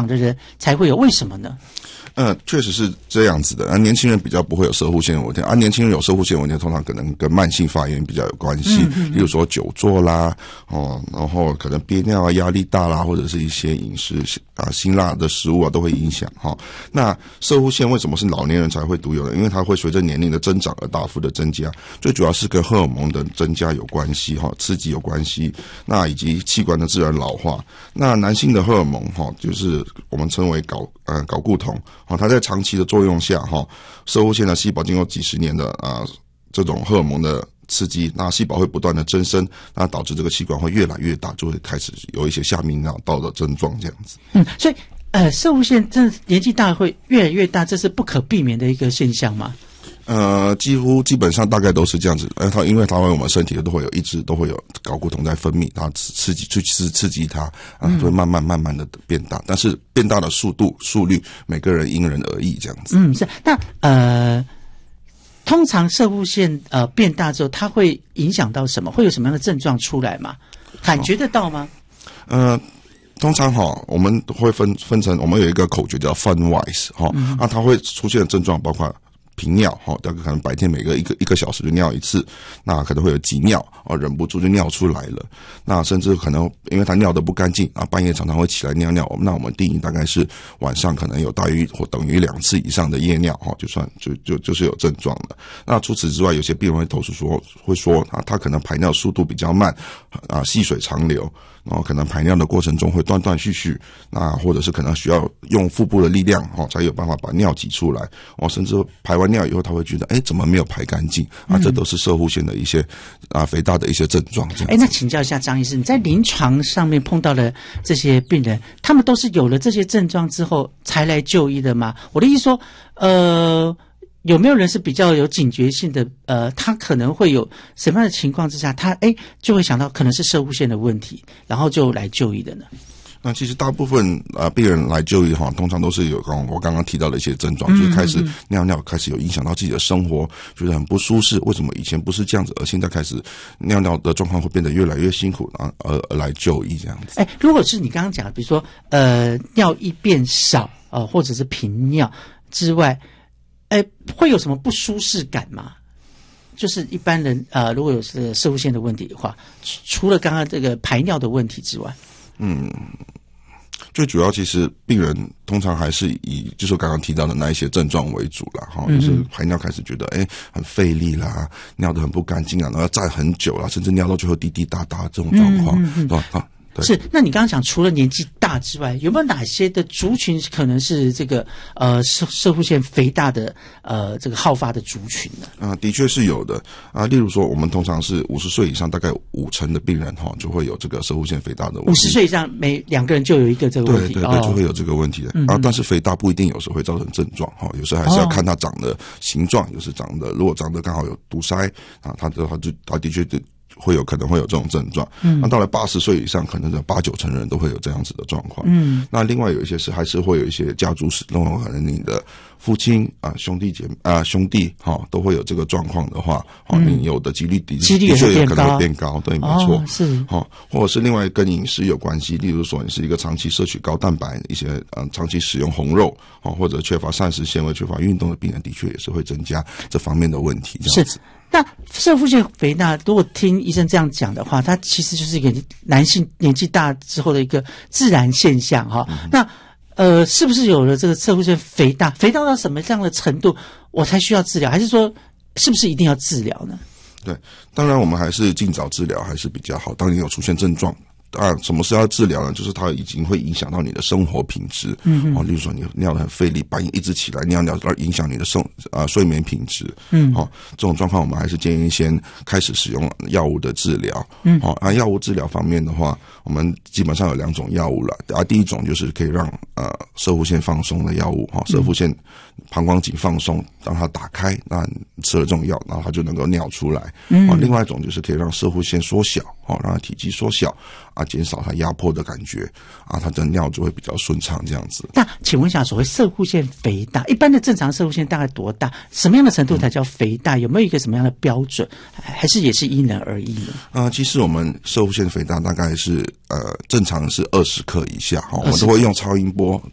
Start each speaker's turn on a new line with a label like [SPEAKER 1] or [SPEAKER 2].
[SPEAKER 1] 长的人才会有，为什么呢？
[SPEAKER 2] 确实是这样子的。年轻人比较不会有摄护腺问题，年轻人有摄护腺问题，通常可能跟慢性发炎比较有关系，例如说久坐啦，然后可能憋尿啊、压力大啦，或者是一些饮食辛辣的食物都会影响那摄护腺为什么是老年人才会独有的？因为它会随着年龄的增长而大幅的增加，最主要是跟荷尔蒙的增加有关系刺激有关系，那以及器官的自然老化。那男性的荷尔蒙就是我们称为睾固酮它在长期的作用下摄护腺的细胞经过几十年的这种荷尔蒙的刺激，那细胞会不断的增生，那导致这个器官会越来越大，就会开始有一些下泌尿道的症状这样子。
[SPEAKER 1] 所以摄护腺真的年纪大会越来越大，这是不可避免的一个现象吗？
[SPEAKER 2] 基本上大概都是这样子。因为它会我们身体都会有一直都会有睾固酮在分泌，它刺激它就会慢慢的变大，但是变大的速率每个人因人而异这样子。
[SPEAKER 1] 是。那通常摄护腺变大之后，它会影响到什么？会有什么样的症状出来吗？感觉得到吗？
[SPEAKER 2] 通常我们会分成，我们有一个口诀叫 FUN-WISE 那它会出现的症状包括频尿大概可能白天每个一个小时就尿一次，那可能会有急尿忍不住就尿出来了，那甚至可能因为他尿得不干净半夜常常会起来尿尿，那我们定义大概是晚上可能有大于或等于2次以上的夜尿就是有症状了。那除此之外，有些病人会投诉说他可能排尿速度比较慢细水长流，然后可能排尿的过程中会断断续续，那或者是可能需要用腹部的力量才有办法把尿挤出来甚至排完尿以后他会觉得怎么没有排干净这都是摄护腺的一些肥大的一些症状。
[SPEAKER 1] 那请教一下张医师，你在临床上面碰到的这些病人，他们都是有了这些症状之后才来就医的吗？我的意思说有没有人是比较有警觉性的他可能会有什么样的情况之下他就会想到可能是摄护腺的问题，然后就来就医的呢？
[SPEAKER 2] 那其实大部分病人来就医通常都是有我刚刚提到的一些症状，就是开始尿尿开始有影响到自己的生活，觉得很不舒适，为什么以前不是这样子，而现在开始尿尿的状况会变得越来越辛苦而来就医这样子。
[SPEAKER 1] 如果是你刚刚讲的比如说尿液变少或者是频尿之外会有什么不舒适感吗？就是一般人如果有这个摄护腺的问题的话，除了刚刚这个排尿的问题之外，
[SPEAKER 2] 最主要其实病人通常还是以就是我刚刚提到的那一些症状为主啦就是排尿开始觉得很费力啦，尿得很不干净然后要站很久啦，甚至尿到最后滴滴答答这种状况
[SPEAKER 1] 是。那你刚刚讲除了年纪大之外，有没有哪些的族群可能是这个摄护腺肥大的这个好发的族群呢？
[SPEAKER 2] 的确是有的例如说我们通常是50岁以上大概50%的病人就会有这个摄护腺肥大的问题。
[SPEAKER 1] 50岁以上每2个人就有一个这个问题，
[SPEAKER 2] 对，就会有这个问题的但是肥大不一定有时候会造成症状有时候还是要看它长的形状，有时如果长得刚好有堵塞它的确会有可能会有这种症状那到了80岁以上，可能8-9成人都会有这样子的状况那另外有一些还是会有一些家族史，可能你的父亲兄弟都会有这个状况的话你有的几率的确有可能会变高，对，没错
[SPEAKER 1] 是
[SPEAKER 2] 或者是另外跟饮食有关系，例如说你是一个长期摄取高蛋白一些长期使用红肉或者缺乏膳食纤维缺乏运动的病人，的确也是会增加这方面的问题这样子。
[SPEAKER 1] 那摄护腺肥大如果听医生这样讲的话，它其实就是一个男性年纪大之后的一个自然现象那是不是有了这个摄护腺肥大到什么样的程度我才需要治疗，还是说是不是一定要治疗呢？
[SPEAKER 2] 对，当然我们还是尽早治疗还是比较好。当你有出现症状什么是要治疗呢？就是它已经会影响到你的生活品质例如说你尿得很费力，半夜一直起来尿尿而影响你的睡眠品质这种状况我们还是建议先开始使用药物的治疗药物治疗方面的话，我们基本上有2种药物了第一种就是可以让摄护腺放松的药物摄护腺膀胱颈放松让它打开，那你吃了这种药然后它就能够尿出来另外一种就是可以让摄护腺缩小让它体积缩小减少它压迫的感觉它的尿就会比较顺畅这样子。
[SPEAKER 1] 那请问一下，所谓摄护腺肥大，一般的正常摄护腺大概多大？什么样的程度才叫肥大？有没有一个什么样的标准？还是也是因人而异呢？
[SPEAKER 2] 其实我们摄护腺肥大大概是正常是20克以下我们都会用超音波